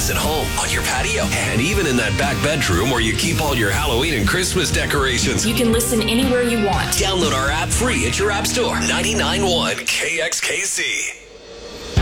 us at home, on your patio, and even in that back bedroom where you keep all your Halloween and Christmas decorations. You can listen anywhere you want. Download our app free at your app store. 99.1 KXKC.